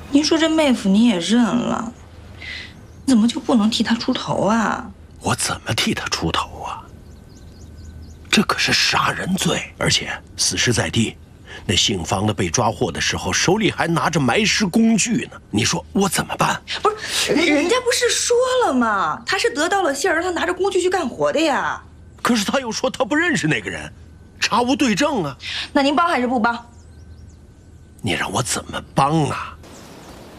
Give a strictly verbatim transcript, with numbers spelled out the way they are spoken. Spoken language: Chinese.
您说这妹夫你也认了，怎么就不能替他出头啊？ 我怎么替他出头啊？这可是杀人罪，而且死尸在地。那姓方的被抓获的时候，手里还拿着埋尸工具呢。你说我怎么办？ 不是，人家不是说了吗？他是得到了信儿，他拿着工具去干活的呀。 可是他又说他不认识那个人，查无对证啊。 那您帮还是不帮？ 你让我怎么帮啊？